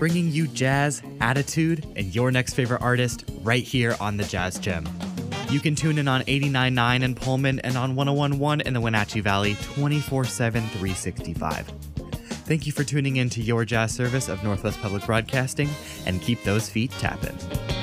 bringing you jazz, attitude, and your next favorite artist right here on the Jazz Gem. You can tune in on 89.9 in Pullman and on 101.1 in the Wenatchee Valley 24/7, 365. Thank you for tuning in to your jazz service of Northwest Public Broadcasting, and keep those feet tapping.